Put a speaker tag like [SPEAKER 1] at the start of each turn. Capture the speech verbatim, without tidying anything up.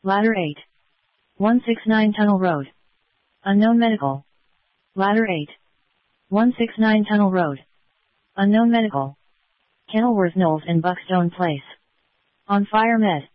[SPEAKER 1] Ladder eight. one sixty-nine Tunnel Road. Unknown Medical. Ladder eight. one sixty-nine Tunnel Road. Unknown Medical. Kenilworth Knowles and Buckstone Place. On Fire Med.